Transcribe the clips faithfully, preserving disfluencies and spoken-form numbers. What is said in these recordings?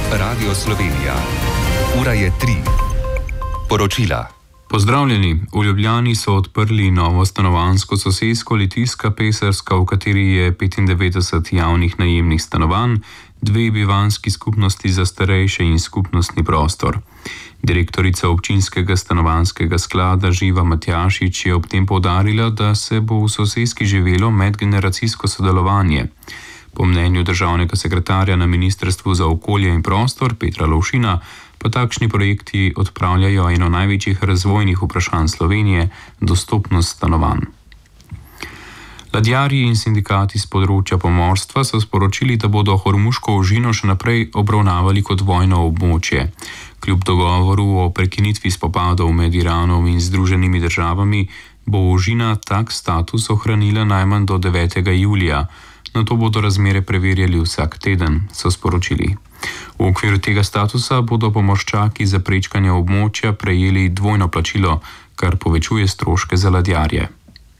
Radio Slovenija. Ura je tri. Poročila. Pozdravljeni. V Ljubljani so odprli novo stanovanjsko sosesko Litijska Pesarska, v kateri je petindevetdeset javnih najemnih stanovanj, dve bivanjski skupnosti za starejše in skupnostni prostor. Direktorica občinskega stanovanjskega sklada Živa Matjašič je ob tem poudarila, da se bo v soseski živelo medgeneracijsko sodelovanje. Po mnenju državnega sekretarja na Ministrstvu za okolje in prostor Petra Lovšina pa takšni projekti odpravljajo eno največjih razvojnih vprašanj Slovenije, dostopnost stanovanj. Ladjarji in sindikati z področja pomorstva so sporočili, da bodo Hormuško ožino še naprej obravnavali kot vojno območje. Kljub dogovoru o prekinitvi spopadov med Iranom in Združenimi državami bo ožina tak status ohranila najmanj do devetega julija. Nato bodo razmere preverjali vsak teden, so sporočili. V okviru tega statusa bodo pomorščaki za prečkanje območja prejeli dvojno plačilo, kar povečuje stroške za ladjarje.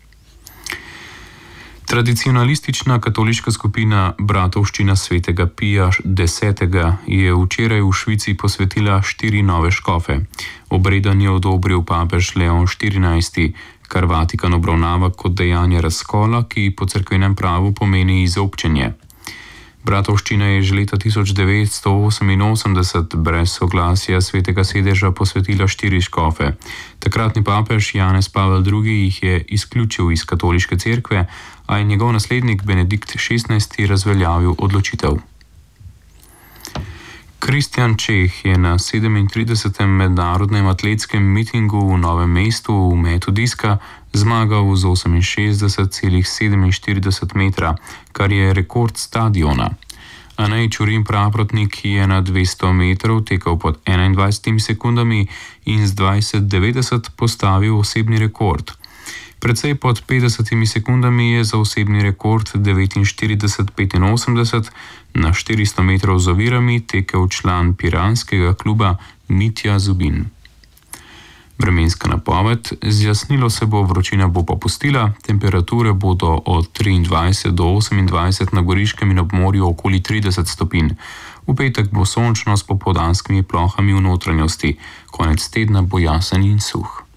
Tradicionalistična katoliška skupina Bratovščina svetega Pija desetega je včeraj v Švici posvetila štiri nove škofe. Obredan je odobril papež Leon štirinajsti, kar Vatikan obravnava kot dejanje razkola, ki po cerkvenem pravu pomeni izobčenje. Bratovščina je že leta tisoč devetsto oseminosemdeset brez soglasja svetega sedeža posvetila štiri škofe. Takratni papež Janez Pavel drugi jih je izključil iz katoliške cerkve, a je njegov naslednik Benedikt šestnajsti razveljavil odločitev. Kristjan Čeh je na sedemintridesetem mednarodnem atletskem mitingu v Novem mestu v metu diska zmagal z oseminšestdeset celih sedeminštirideset metra, kar je rekord stadiona. Anej Čurin Praprotnik je na dvesto metrov tekel pod enaindvajsetimi sekundami in z dvajset devetdeset postavil osebni rekord. Precej pod petdesetimi sekundami je za osebni rekord devetinštirideset petinosemdeset na štiristo metrov z ovirami tekel član piranskega kluba Mitja Zubin. Vremenska napoved: zjasnilo se bo, vročina bo popustila, temperature bodo od triindvajset do osemindvajset na Goriškem in ob morju okoli trideset stopinj. V petek bo sončno s popoldanskimi plohami v notranjosti, konec tedna bo jasen in suh.